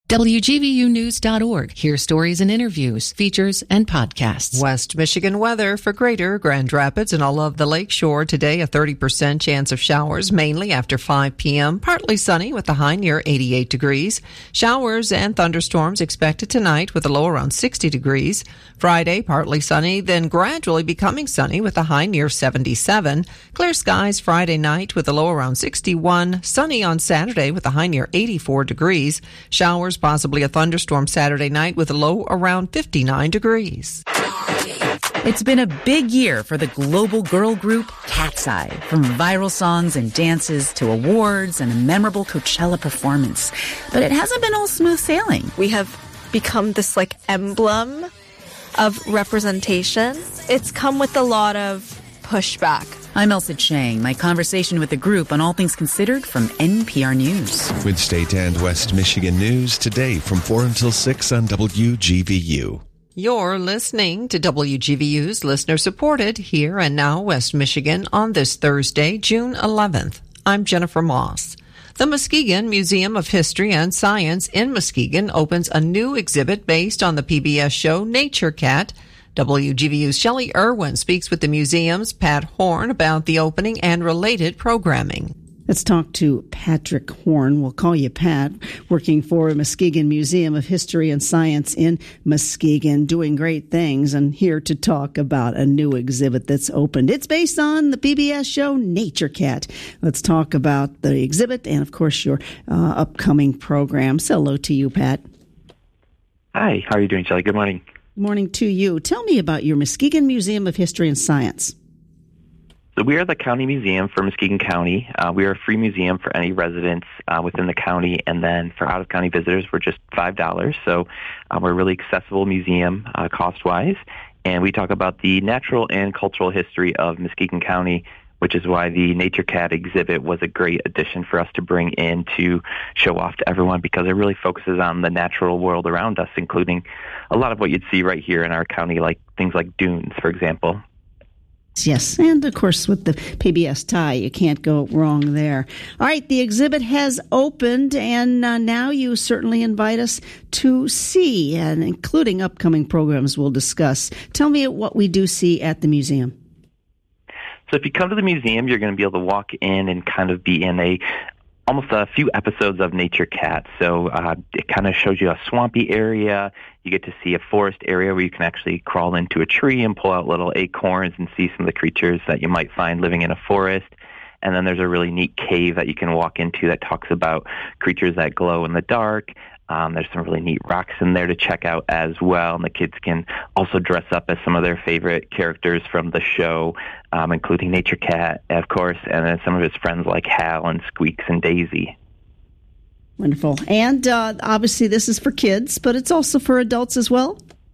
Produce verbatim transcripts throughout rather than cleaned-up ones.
W G V U news dot org. Hear stories and interviews, features, and podcasts. West Michigan weather for Greater Grand Rapids and all of the Lakeshore today. A thirty percent chance of showers, mainly after five p.m. Partly sunny with a high near eighty-eight degrees. Showers and thunderstorms expected tonight with a low around sixty degrees. Friday, partly sunny, then gradually becoming sunny with a high near seventy-seven. Clear skies Friday night with a low around sixty-one. Sunny on Saturday with a high near eighty-four degrees. Showers, possibly a thunderstorm Saturday night with a low around fifty-nine degrees. It's been a big year for the global girl group Cat's Eye. From viral songs and dances to awards and a memorable Coachella performance. But it hasn't been all smooth sailing. We have become this like emblem of representation. It's come with a lot of pushback. I'm Elsa Chang. My conversation with the group on All Things Considered from N P R News. With State and West Michigan news today from four until six on W G V U. You're listening to W G V U's listener-supported Here and Now West Michigan on this Thursday, June eleventh. I'm Jennifer Moss. The Muskegon Museum of History and Science in Muskegon opens a new exhibit based on the P B S show Nature Cat. W G V U's Shelley Irwin speaks with the museum's Pat Horn about the opening and related programming. Let's talk to Patrick Horn. We'll call you Pat, working for Muskegon Museum of History and Science in Muskegon, doing great things, and here to talk about a new exhibit that's opened. It's based on the P B S show Nature Cat. Let's talk about the exhibit and, of course, your uh, upcoming programs. Hello to you, Pat. Hi, how are you doing, Shelley? Good morning. Morning to you. Tell me about your Muskegon Museum of History and Science. So we are the county museum for Muskegon County. Uh, we are a free museum for any residents uh, within the county, and then for out-of-county visitors, we're just five dollars. So uh, we're a really accessible museum uh, cost-wise, and we talk about the natural and cultural history of Muskegon County, which is why the Nature Cat exhibit was a great addition for us to bring in to show off to everyone, because it really focuses on the natural world around us, including a lot of what you'd see right here in our county, like things like dunes, for example. Yes, and of course with the P B S tie, you can't go wrong there. All right, the exhibit has opened, and uh, now you certainly invite us to see, and including upcoming programs we'll discuss. Tell me what we do see at the museum. So if you come to the museum, you're going to be able to walk in and kind of be in a almost a few episodes of Nature Cat. So uh, it kind of shows you a swampy area. You get to see a forest area where you can actually crawl into a tree and pull out little acorns and see some of the creatures that you might find living in a forest. And then there's a really neat cave that you can walk into that talks about creatures that glow in the dark. Um, there's some really neat rocks in there to check out as well, and the kids can also dress up as some of their favorite characters from the show, um, including Nature Cat, of course, and then some of his friends like Hal and Squeaks and Daisy. Wonderful. And uh, obviously this is for kids, but it's also for adults as well?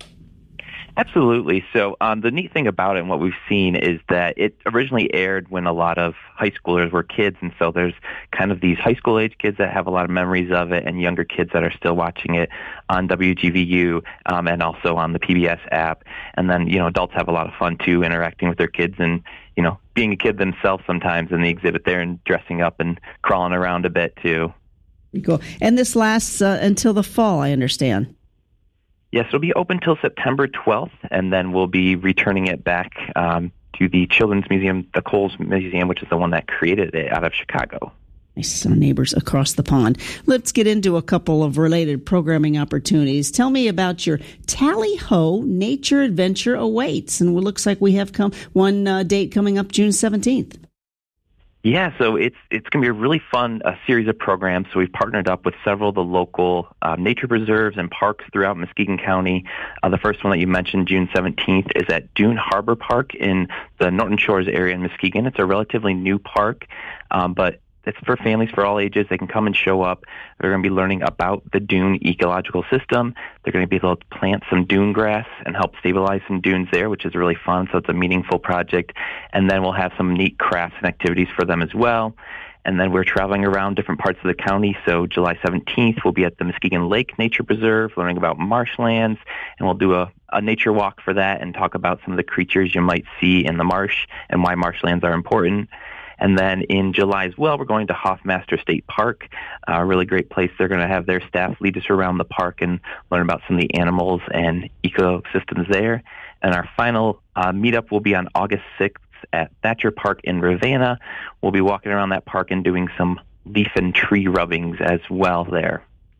Absolutely. So um, the neat thing about it and what we've seen is that it originally aired when a lot of high schoolers were kids, and so there's kind of these high school age kids that have a lot of memories of it, and younger kids that are still watching it on W G V U um, and also on the P B S app. And then, you know, adults have a lot of fun too, interacting with their kids and, you know, being a kid themselves sometimes in the exhibit there and dressing up and crawling around a bit too. Cool. And this lasts uh, until the fall, I understand. Yes, it'll be open till September twelfth, and then we'll be returning it back um, to the Children's Museum, the Coles Museum, which is the one that created it out of Chicago. Nice, uh, neighbors across the pond. Let's get into a couple of related programming opportunities. Tell me about your Tally-Ho Nature Adventure Awaits, and it looks like we have come one uh, date coming up June seventeenth. Yeah, so it's it's going to be a really fun uh, series of programs. So we've partnered up with several of the local uh, nature preserves and parks throughout Muskegon County. Uh, the first one that you mentioned, June seventeenth, is at Dune Harbor Park in the Norton Shores area in Muskegon. It's a relatively new park, um, but it's for families for all ages. They can come and show up. They're going to be learning about the dune ecological system. They're going to be able to plant some dune grass and help stabilize some dunes there, which is really fun. So it's a meaningful project. And then we'll have some neat crafts and activities for them as well. And then we're traveling around different parts of the county. So July seventeenth, we'll be at the Muskegon Lake Nature Preserve, learning about marshlands, and we'll do a, a nature walk for that and talk about some of the creatures you might see in the marsh and why marshlands are important. And then in July as well, we're going to Hoffmaster State Park, a really great place. They're going to have their staff lead us around the park and learn about some of the animals and ecosystems there. And our final uh, meetup will be on August sixth at Thatcher Park in Ravenna. We'll be walking around that park and doing some leaf and tree rubbings as well there.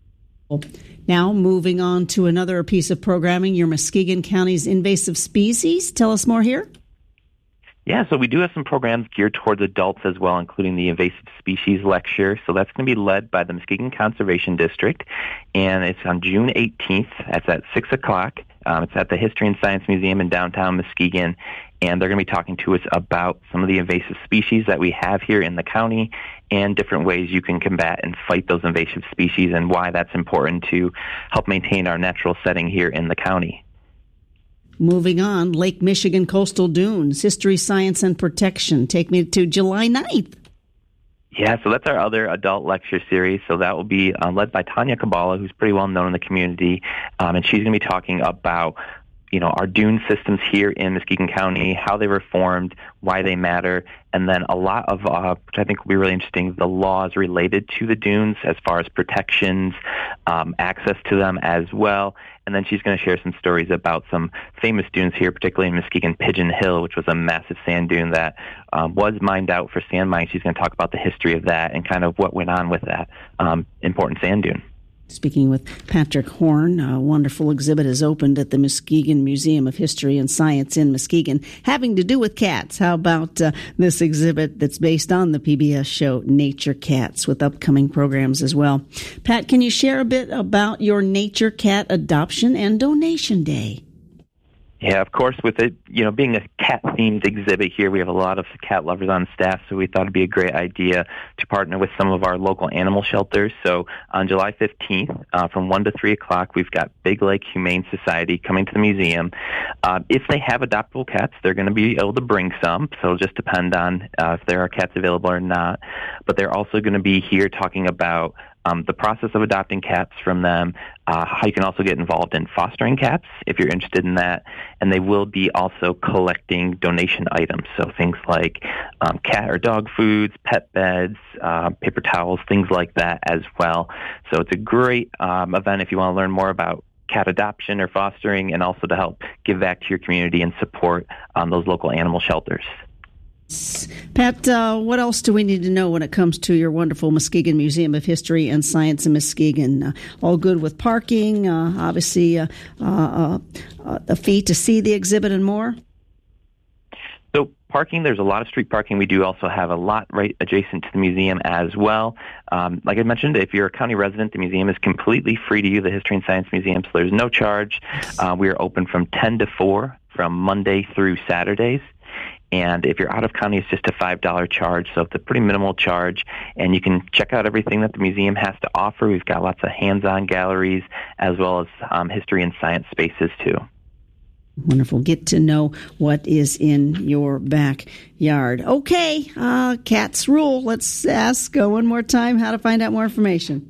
Now, moving on to another piece of programming, your Muskegon County's invasive species. Tell us more here. Yeah, so we do have some programs geared towards adults as well, including the invasive species lecture. So that's going to be led by the Muskegon Conservation District, and it's on June eighteenth. That's at six o'clock. Um, it's at the History and Science Museum in downtown Muskegon, and they're going to be talking to us about some of the invasive species that we have here in the county and different ways you can combat and fight those invasive species and why that's important to help maintain our natural setting here in the county. Moving on, Lake Michigan Coastal Dunes, History, Science, and Protection. Take me to July ninth. Yeah, so that's our other adult lecture series. So that will be uh, led by Tanya Kabala, who's pretty well known in the community, um, and she's going to be talking about, you know, our dune systems here in Muskegon County, how they were formed, why they matter, and then a lot of, uh, which I think will be really interesting, the laws related to the dunes as far as protections, um, access to them as well. And then she's going to share some stories about some famous dunes here, particularly in Muskegon Pigeon Hill, which was a massive sand dune that um, was mined out for sand mines. She's going to talk about the history of that and kind of what went on with that um, important sand dune. Speaking with Patrick Horn, a wonderful exhibit has opened at the Muskegon Museum of History and Science in Muskegon, having to do with cats. How about uh, this exhibit that's based on the P B S show Nature Cats, with upcoming programs as well? Pat, can you share a bit about your Nature Cat Adoption and Donation Day? Yeah, of course, with it, you know, being a cat-themed exhibit here, we have a lot of cat lovers on staff, so we thought it'd be a great idea to partner with some of our local animal shelters. So on July fifteenth, uh, from one to three o'clock, we've got Big Lake Humane Society coming to the museum. Uh, if they have adoptable cats, they're going to be able to bring some, so it'll just depend on uh, if there are cats available or not. But they're also going to be here talking about Um, the process of adopting cats from them, uh, how you can also get involved in fostering cats if you're interested in that, and they will be also collecting donation items, so things like um, cat or dog foods, pet beds, uh, paper towels, things like that as well. So it's a great um, event if you want to learn more about cat adoption or fostering, and also to help give back to your community and support um, those local animal shelters. Pat, uh, what else do we need to know when it comes to your wonderful Muskegon Museum of History and Science in Muskegon? Uh, all good with parking, uh, obviously uh, uh, uh, a fee to see the exhibit and more? So parking, there's a lot of street parking. We do also have a lot right adjacent to the museum as well. Um, like I mentioned, if you're a county resident, the museum is completely free to you, the History and Science Museum, so there's no charge. Uh, we are open from ten to four from Monday through Saturdays. And if you're out of county, it's just a five dollars charge, so it's a pretty minimal charge. And you can check out everything that the museum has to offer. We've got lots of hands-on galleries as well as um, history and science spaces, too. Wonderful. Get to know what is in your backyard. Okay, uh, cats rule. Let's ask uh, one more time how to find out more information.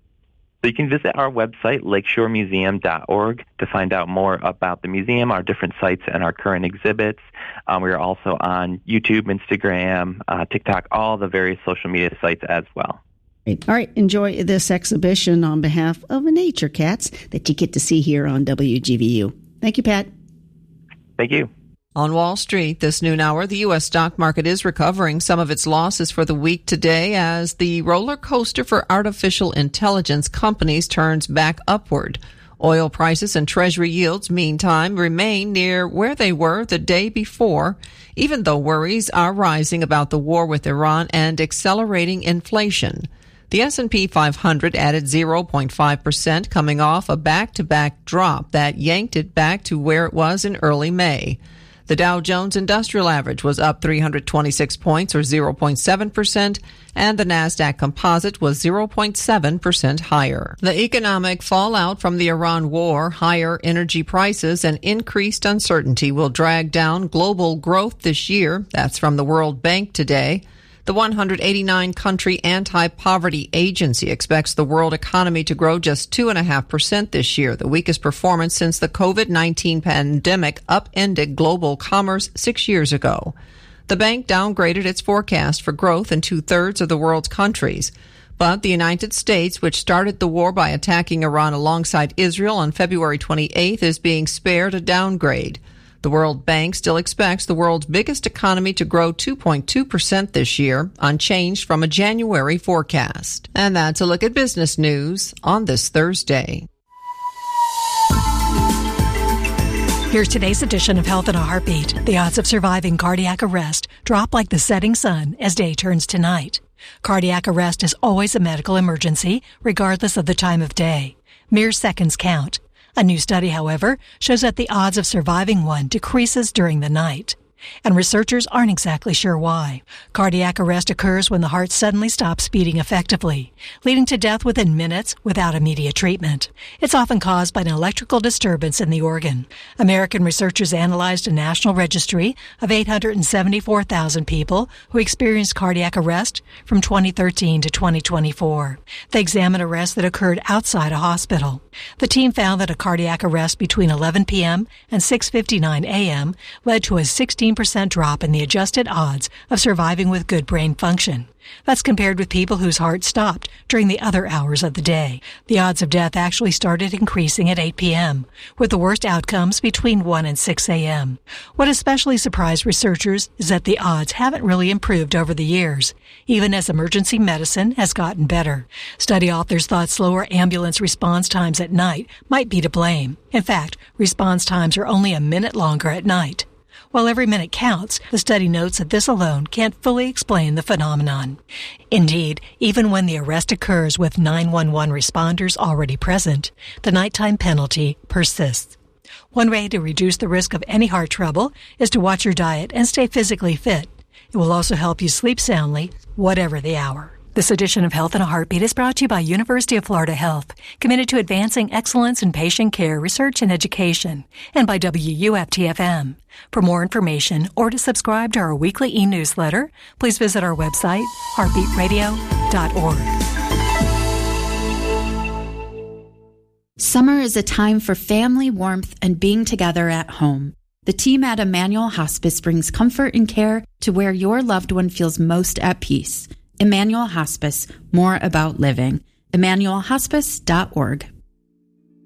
So you can visit our website, lakeshore museum dot org, to find out more about the museum, our different sites, and our current exhibits. Um, we are also on YouTube, Instagram, uh, TikTok, all the various social media sites as well. All right, enjoy this exhibition on behalf of Nature Cats that you get to see here on W G V U. Thank you, Pat. Thank you. On Wall Street this noon hour, the U S stock market is recovering some of its losses for the week today as the roller coaster for artificial intelligence companies turns back upward. Oil prices and Treasury yields, meantime, remain near where they were the day before, even though worries are rising about the war with Iran and accelerating inflation. The S and P five hundred added zero point five percent, coming off a back-to-back drop that yanked it back to where it was in early May. The Dow Jones Industrial Average was up three hundred twenty-six points, or zero point seven percent, and the Nasdaq Composite was zero point seven percent higher. The economic fallout from the Iran war, higher energy prices, and increased uncertainty will drag down global growth this year. That's from the World Bank today. The one hundred eighty-nine country Anti-Poverty Agency expects the world economy to grow just two point five percent this year, the weakest performance since the COVID nineteen pandemic upended global commerce six years ago. The bank downgraded its forecast for growth in two-thirds of the world's countries. But the United States, which started the war by attacking Iran alongside Israel on February twenty-eighth, is being spared a downgrade. The World Bank still expects the world's biggest economy to grow two point two percent this year, unchanged from a January forecast. And that's a look at business news on this Thursday. Here's today's edition of Health in a Heartbeat. The odds of surviving cardiac arrest drop like the setting sun as day turns to night. Cardiac arrest is always a medical emergency, regardless of the time of day. Mere seconds count. A new study, however, shows that the odds of surviving one decreases during the night. And researchers aren't exactly sure why. Cardiac arrest occurs when the heart suddenly stops beating effectively, leading to death within minutes without immediate treatment. It's often caused by an electrical disturbance in the organ. American researchers analyzed a national registry of eight hundred seventy-four thousand people who experienced cardiac arrest from twenty thirteen to twenty twenty-four. They examined arrests that occurred outside a hospital. The team found that a cardiac arrest between eleven p.m. and six fifty-nine a.m. led to a sixteen percent drop in the adjusted odds of surviving with good brain function. That's compared with people whose hearts stopped during the other hours of the day. The odds of death actually started increasing at eight p.m., with the worst outcomes between one and six a.m. What especially surprised researchers is that the odds haven't really improved over the years, even as emergency medicine has gotten better. Study authors thought slower ambulance response times at night might be to blame. In fact, response times are only a minute longer at night. While every minute counts, the study notes that this alone can't fully explain the phenomenon. Indeed, even when the arrest occurs with nine one one responders already present, the nighttime penalty persists. One way to reduce the risk of any heart trouble is to watch your diet and stay physically fit. It will also help you sleep soundly, whatever the hour. This edition of Health in a Heartbeat is brought to you by University of Florida Health, committed to advancing excellence in patient care, research, and education, and by W U F T F M. For more information or to subscribe to our weekly e-newsletter, please visit our website, heartbeat radio dot org. Summer is a time for family warmth and being together at home. The team at Emmanuel Hospice brings comfort and care to where your loved one feels most at peace. Emmanuel Hospice, more about living. emmanuel hospice dot org.